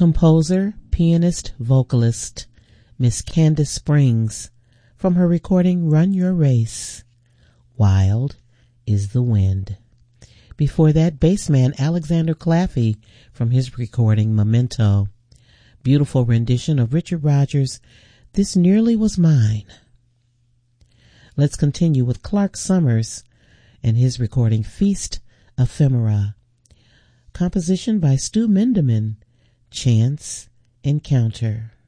Composer, pianist, vocalist, Miss Candace Springs, from her recording Run Your Race, Wild is the Wind. Before that, bassman Alexander Claffey from his recording Memento. Beautiful rendition of Richard Rodgers' This Nearly Was Mine. Let's continue with Clark Summers and his recording Feast Ephemera. Composition by Stu Mindeman, Chance Encounter.